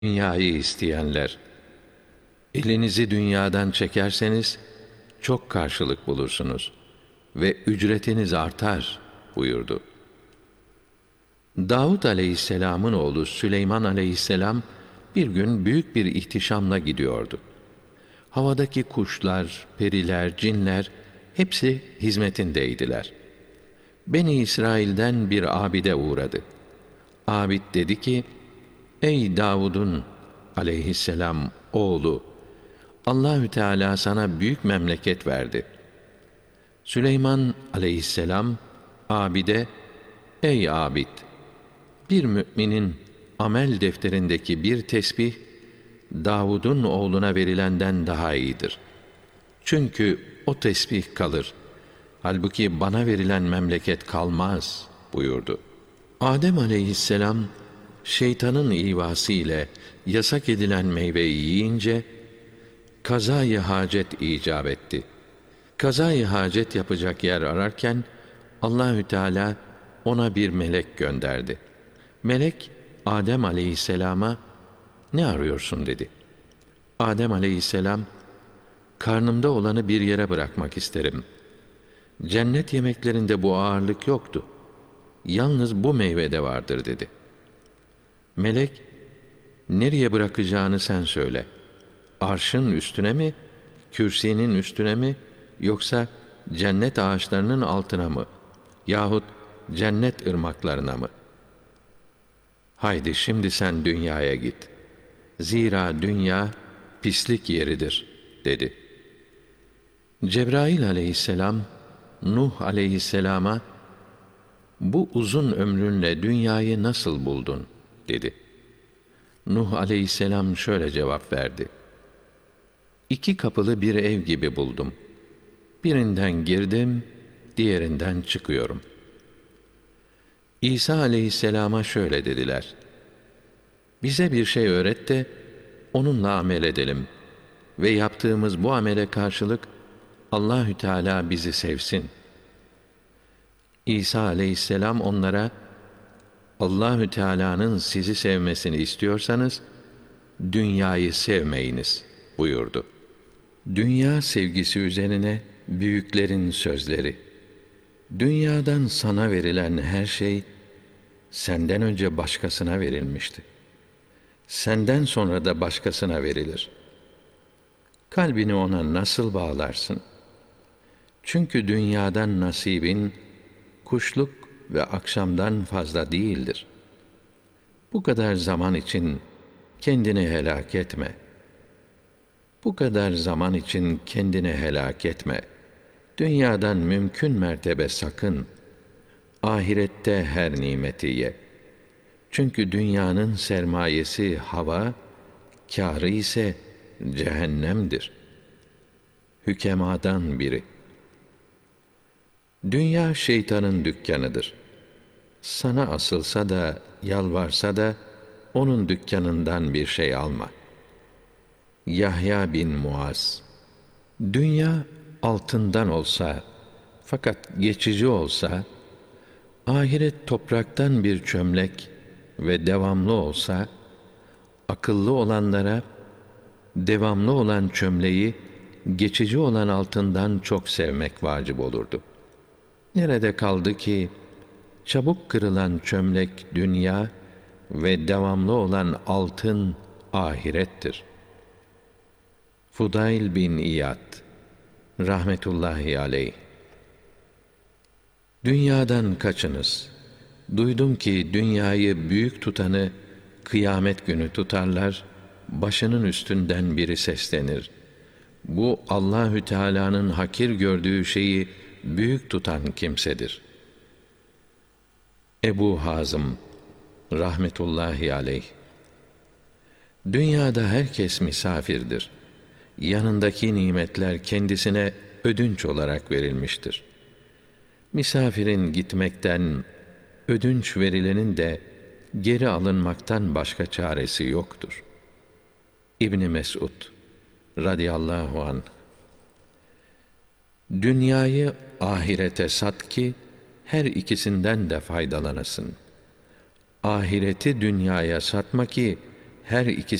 Dünyayı isteyenler, elinizi dünyadan çekerseniz çok karşılık bulursunuz ve ücretiniz artar buyurdu. Davud aleyhisselamın oğlu Süleyman aleyhisselam bir gün büyük bir ihtişamla gidiyordu. Havadaki kuşlar, periler, cinler hepsi hizmetindeydiler. Beni İsrail'den bir abide uğradı. Abid dedi ki, ey Davud'un aleyhisselam oğlu, Allahü Teala sana büyük memleket verdi. Süleyman aleyhisselam abide, ey abid, bir müminin amel defterindeki bir tesbih Davud'un oğluna verilenden daha iyidir. Çünkü o tesbih kalır. Halbuki bana verilen memleket kalmaz buyurdu. Adem aleyhisselam şeytanın ivası ile yasak edilen meyveyi yiyince kazayı hacet icap etti. Kazayı hacet yapacak yer ararken Allahü Teala ona bir melek gönderdi. Melek Adem aleyhisselama ne arıyorsun dedi. Adem aleyhisselam karnımda olanı bir yere bırakmak isterim. Cennet yemeklerinde bu ağırlık yoktu. Yalnız bu meyvede vardır dedi. Melek, nereye bırakacağını sen söyle. Arşın üstüne mi, kürsinin üstüne mi, yoksa cennet ağaçlarının altına mı, yahut cennet ırmaklarına mı? Haydi şimdi sen dünyaya git. Zira dünya pislik yeridir, dedi. Cebrail aleyhisselam, Nuh aleyhisselama, bu uzun ömrünle dünyayı nasıl buldun, dedi. Nuh aleyhisselam şöyle cevap verdi. İki kapılı bir ev gibi buldum. Birinden girdim, diğerinden çıkıyorum. İsa aleyhisselama şöyle dediler. Bize bir şey öğret de onunla amel edelim ve yaptığımız bu amele karşılık Allahü Teala bizi sevsin. İsa aleyhisselam onlara, Allahü Teala'nın sizi sevmesini istiyorsanız dünyayı sevmeyiniz buyurdu. Dünya sevgisi üzerine büyüklerin sözleri. Dünyadan sana verilen her şey senden önce başkasına verilmişti. Senden sonra da başkasına verilir. Kalbini ona nasıl bağlarsın? Çünkü dünyadan nasibin kuşluk ve akşamdan fazla değildir. Bu kadar zaman için kendini helak etme. Bu kadar zaman için kendini helak etme. Dünyadan mümkün mertebe sakın. Ahirette her nimeti ye. Çünkü dünyanın sermayesi hava, kârı ise cehennemdir. Hükemadan biri. Dünya şeytanın dükkanıdır. Sana asılsa da, yalvarsa da, onun dükkanından bir şey alma. Yahya bin Muaz. Dünya altından olsa, fakat geçici olsa, ahiret topraktan bir çömlek ve devamlı olsa, akıllı olanlara, devamlı olan çömleği, geçici olan altından çok sevmek vacip olurdu. Nerede kaldı ki, çabuk kırılan çömlek dünya ve devamlı olan altın ahirettir. Fudayl bin İyad rahmetullahi aleyh. Dünyadan kaçınız. Duydum ki dünyayı büyük tutanı kıyamet günü tutarlar, başının üstünden biri seslenir. Bu Allahü Teala'nın hakir gördüğü şeyi büyük tutan kimsedir. Ebu Hazım rahmetullahi aleyh. Dünyada herkes misafirdir. Yanındaki nimetler kendisine ödünç olarak verilmiştir. Misafirin gitmekten, ödünç verilenin de geri alınmaktan başka çaresi yoktur. İbn Mesud radıyallahu anh. Dünyayı ahirete sat ki her ikisinden de faydalanasın. Ahireti dünyaya satma ki her